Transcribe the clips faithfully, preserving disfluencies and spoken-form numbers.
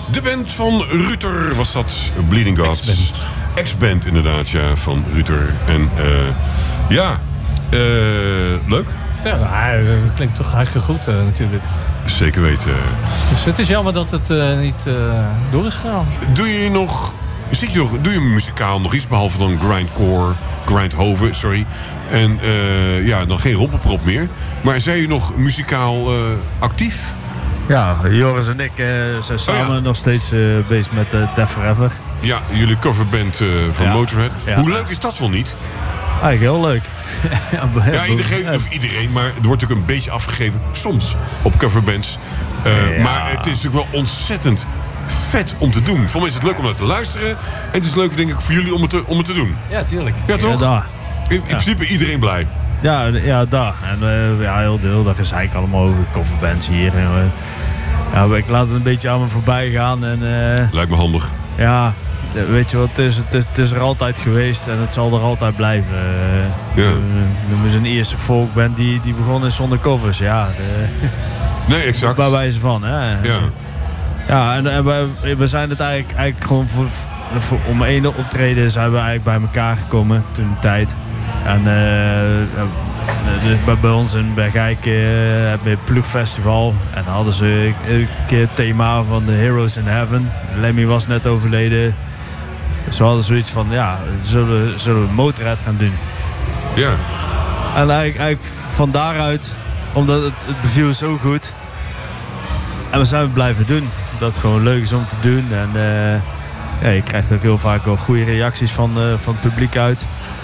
De band van Ruter was dat, Bleeding Gods. Ex-band. Ex-band inderdaad, ja, van Ruter. En uh, ja, uh, leuk. Ja, nou, dat klinkt toch hartstikke goed uh, natuurlijk. Zeker weten. Dus het is jammer dat het uh, niet uh, door is gegaan. Doe je nog, zit je nog, doe je muzikaal nog iets, behalve dan grindcore, grindhoven, sorry. En uh, ja, dan geen rommelprop meer. Maar zijn je nog muzikaal uh, actief? Ja, Joris en ik uh, zijn samen oh ja. nog steeds uh, bezig met uh, Death Forever. Ja, jullie coverband uh, van ja. Motorhead. Ja. Hoe leuk is dat wel niet? Eigenlijk heel leuk. ja, iedereen, of iedereen, maar het wordt ook een beetje afgegeven. Soms op coverbands. Uh, ja. Maar het is natuurlijk wel ontzettend vet om te doen. Voor mij is het leuk om naar te luisteren. En het is leuk, denk ik, voor jullie om het te, om het te doen. Ja, tuurlijk. Ja, toch? Ja, in in ja. principe iedereen blij. Ja, ja, daar. En uh, ja, heel deel. Dat is eigenlijk allemaal over coverbands hier. En, uh, ja, ik laat het een beetje aan me voorbij gaan. En, uh, lijkt me handig. Ja, weet je wat, het is, het, is, het is er altijd geweest en het zal er altijd blijven. Uh, ja. We zijn een eerste folkband die, die begonnen is zonder covers. Ja, de, nee, exact. Bij wijze van. Hè. Ja. Ja, en, en we, we zijn het eigenlijk, eigenlijk gewoon voor, voor, om één optreden zijn we eigenlijk bij elkaar gekomen toen de tijd. En uh, dus bij, bij ons in Bergijk uh, hebben we een ploegfestival. En dan hadden ze een keer het thema van de Heroes in Heaven. Lemmy was net overleden. Dus we hadden zoiets van, ja, zullen, zullen we Motorhead gaan doen? Ja. En eigenlijk, eigenlijk van daaruit, omdat het, het beviel zo goed. En we zijn het blijven doen. Dat het gewoon leuk is om te doen. En uh, ja, je krijgt ook heel vaak wel goede reacties van, uh, van het publiek uit.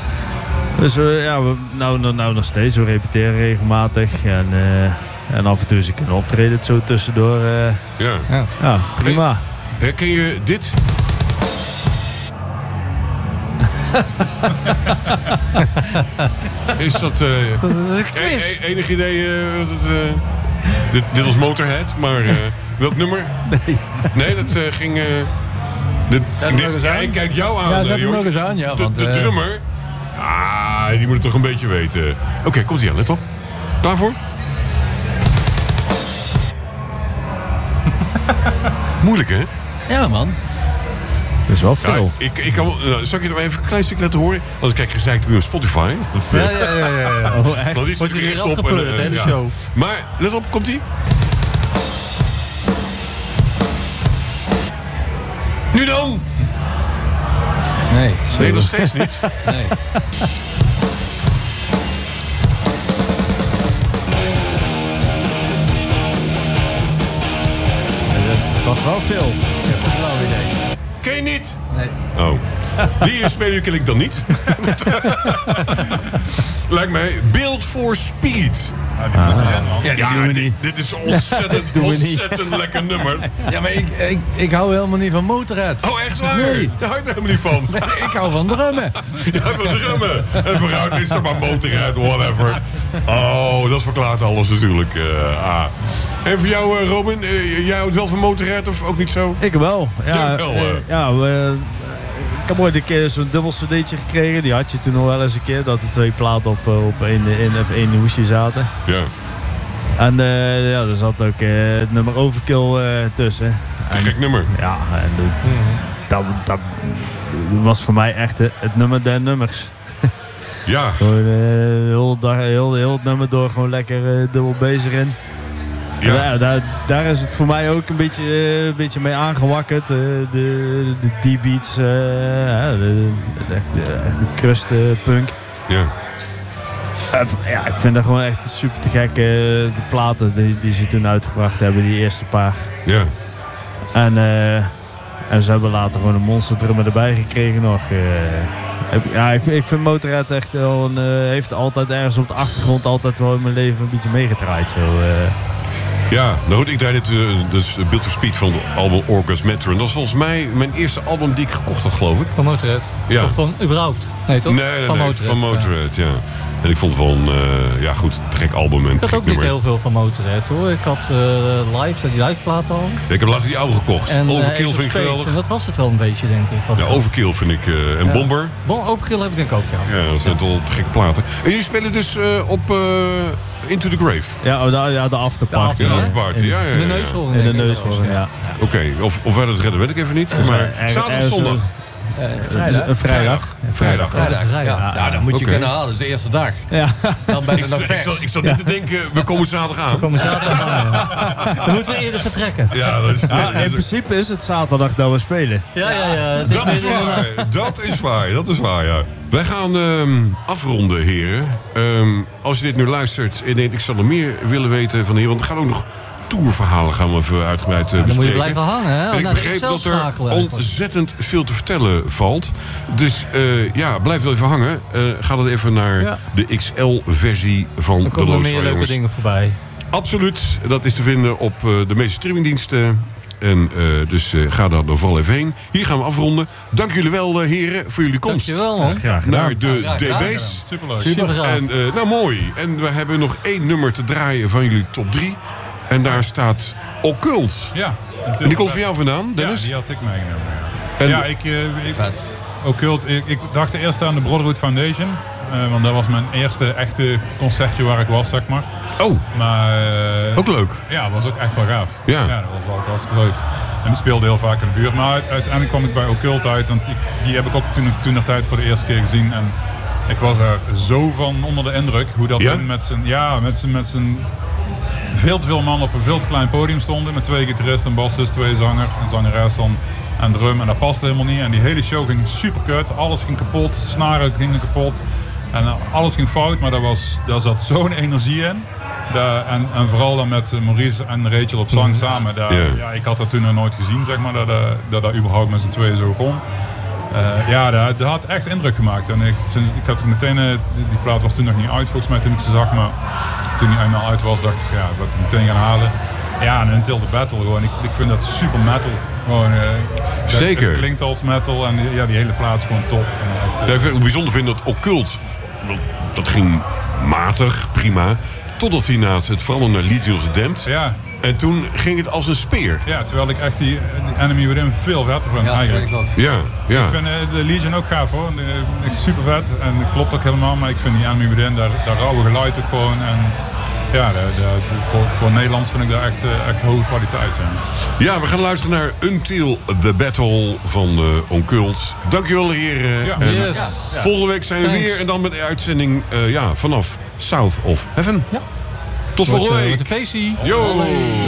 Dus uh, ja, we, nou, nou, nou nog steeds. We repeteren regelmatig. En, uh, en af en toe eens kunnen optreden zo tussendoor. Uh, ja. Ja. Ja, prima. Hey, herken je dit? Is dat... Uh, e- e- enig idee? Uh, dat, uh, dit, dit was Motorhead, maar uh, welk nummer? Nee. Nee, dat uh, ging... Uh, dit, ik, denk, ja, ik kijk jou aan, ja, zet uh, hem nog eens aan, ja. De, want, de uh, drummer... Ah, die moet het toch een beetje weten. Oké, okay, komt ie aan, let op. Klaar voor? Moeilijk, hè? Ja, man. Dat is wel veel. Ja, ik, ik kan, uh, zal ik je nog even een klein stukje laten horen? Want ik kijk gezegd nu op Spotify. Dat, uh, ja, ja, ja, ja, ja. Oh, echt? Dat is wordt je er er op afgepleurd, en, uh, hè, de ja. show. Maar, let op, komt ie? Nu dan! Nee. Nee, nog steeds niet. Nee. Dat was wel veel. Ik heb een flauw idee. Ken je niet? Nee. Oh. Die speler ken ik dan niet. Lijkt mij Build for Speed. Nou, die moet erin, man. Ja, die Ja, doen we dit, niet. dit is ontzettend, ontzettend lekker nummer. Ja, maar ik, ik, ik hou helemaal niet van Motorhead. Oh, echt waar? Nee. Daar houdt er helemaal niet van. Nee, ik hou van drummen. Ja, van drummen. En vooruit is er maar Motorhead, whatever. Oh, dat verklaart alles natuurlijk. Uh, ah. En voor jou, uh, Robin, uh, jij houdt wel van Motorhead of ook niet zo? Ik wel. Ja, Ja, wel, uh. uh, ja we, ik heb ooit een keer zo'n dubbel cd'tje gekregen. Die had je toen nog wel eens een keer. Dat er twee platen op, op één, in, of één hoesje zaten. Ja. En uh, ja, er zat ook uh, het nummer Overkill uh, tussen. En, Gek nummer. ja, en de, dat, dat was voor mij echt het nummer der nummers. Ja. Gewoon uh, heel, dag, heel, heel het nummer door gewoon lekker uh, dubbel bezig in. Ja. Ja, daar, daar is het voor mij ook een beetje, uh, een beetje mee aangewakkerd. Uh, de de D-beats, uh, de, de, de, de, de crust uh, punk. Ja. Uh, ja, ik vind dat gewoon echt super te gek. Uh, de platen die, die ze toen uitgebracht hebben, die eerste paar. Ja. En, uh, en ze hebben later gewoon een monsterdrummer erbij gekregen nog. Uh, ja, ik, ik vind Motorhead echt wel een, uh, heeft altijd ergens op de achtergrond altijd wel in mijn leven een beetje meegedraaid. Zo, uh. Ja, nou goed, ik draai dit, uh, dus Build for Speed van het album Orgasmatron. Dat is volgens mij mijn eerste album die ik gekocht had, geloof ik. Van Motorhead? Ja. Of gewoon überhaupt? Nee, toch? Nee, nee, van nee, Motorhead. van Motorhead, ja. ja. En ik vond het wel een, uh, ja goed, te gek album. En Ik had gek ook niet nummer. heel veel van Motorhead hoor. Ik had uh, live, die live plaat al. Ja, ik heb laatst die oude gekocht. En, uh, Overkill Ace of vind ik Spades. geweldig. En dat was het wel een beetje, denk ik. Wat Ja, Overkill vind ik. Uh, en Ja. Bomber. Bon, Overkill heb ik denk ik ook, ja. Ja, dat zijn toch te gekke platen. En jullie spelen dus uh, op uh, Into the Grave. Ja, oh, de, ja, de afterparty. In de Ja. afterparty, ja, ja, ja. De neushoorn. In de denk ik neushoorn, zelfs, ja. Oké, okay. of, of wij dat redden weet ik even niet. Dus, maar uh, er- zaterdag, er is zondag. Uh, Vrijdag. Vrijdag. Vrijdag. Vrijdag. Vrijdag, Vrijdag. ja. Ja, dan moet je Oké. kunnen halen. Dat is de eerste dag. Ja. Dan ben je Ik nog zat, ik, vers. zat, ik zat niet te denken, we komen zaterdag aan. We komen zaterdag aan. Ja. Dan moeten we eerder vertrekken. Ja, dat is, Ja, dat in is- principe is het zaterdag dat we spelen. Ja, ja, ja. Het is dat is weer inderdaad- waar. Dat is waar. Dat is waar, ja. Wij gaan ehm, afronden, heren. Ehm, als je dit nu luistert en denkt, ik zou nog meer willen weten van de heren. Want er gaan ook nog tourverhalen gaan we even uitgebreid uh, Dan moet je bespreken. blijven hangen, hè? En ik Naar de begreep dat er Excel-schakelen eigenlijk. ontzettend veel te vertellen valt. Dus uh, ja, blijf wel even hangen. Uh, ga dan even naar Ja. de X L-versie van Er de komen Loos meer van leuke jongens. dingen voorbij. Absoluut. Dat is te vinden op uh, de meeste streamingdiensten. En uh, dus uh, ga daar dan vooral even heen. Hier gaan we afronden. Dank jullie wel, uh, heren, voor jullie komst. Dankjewel, man. Graag gedaan. Naar de Ja, graag gedaan. D B's. Superleuk. Super graag. En, uh, nou, mooi. En we hebben nog één nummer te draaien van jullie top drie. En daar staat Occult. Ja. En die komt van jou vandaan, Dennis? Ja, die had ik meegenomen. Ja, En- ja ik, uh, ik, Vet. Occult, ik, ik dacht eerst aan de Brotherhood Foundation. Uh, want dat was mijn eerste echte concertje waar ik was, zeg maar. Oh, Maar uh, ook leuk. ja, dat was ook echt wel gaaf. Ja. dat was altijd hartstikke leuk. En die speelde heel vaak in de buurt. Maar uiteindelijk kwam ik bij Occult uit. Want ik, die heb ik ook toen, toen de tijd voor de eerste keer gezien. En ik was er zo van onder de indruk. Hoe dat Ja? toen met zijn... Ja, met zijn... Met zijn veel te veel man op een veel te klein podium stonden. Met twee gitaristen, een bassist, twee zangers, een zangeres dan, en drum. En dat paste helemaal niet. En die hele show ging super kut. Alles ging kapot. Snaren gingen kapot. En uh, alles ging fout. Maar daar, was, daar zat zo'n energie in. Daar, en, en vooral dan met uh, Maurice en Rachel op zang samen. Daar, Ja. ja, ik had dat toen nog nooit gezien, zeg maar. Dat uh, dat, dat überhaupt met z'n tweeën zo kon. Uh, ja, dat, dat had echt indruk gemaakt. En ik, sinds, ik had ook meteen, uh, die, die plaat was toen nog niet uit volgens mij toen ik ze zag. Maar toen die eenmaal uit was, dacht ik van ja, ik wil het meteen gaan halen. Ja, en Until the Battle gewoon. Ik, ik vind dat super metal. Gewoon, uh, dat- Zeker. Het klinkt als metal en die, ja, die hele plaat is gewoon top. En echt, uh, Ja, ik vind het bijzonder vind dat Occult, dat ging matig, prima. Totdat hij na het veranderde naar Legion of the Damned. ja, En toen ging het als een speer. ja, terwijl ik echt die, die Enemy Within veel vetter vind Ja, dat eigenlijk. vind ik ook. Ja, ja. Ik vind uh, de Legion ook gaaf hoor. Uh, echt super vet en dat klopt ook helemaal. Maar ik vind die Enemy Within, daar, daar rauwe geluid ook gewoon. En ja, de, de, de- voor, voor Nederlands vind ik daar echt, uh, echt hoge kwaliteit. Ja. Ja, we gaan luisteren naar Until the Battle van uh, Occult. Dankjewel, heren. Ja. En Yes. volgende week zijn we Thanks. weer. En dan met de uitzending uh, ja, vanaf South of Heaven. Ja. Tot Wordt, volgende uh, week. wordt een feestje. Yo.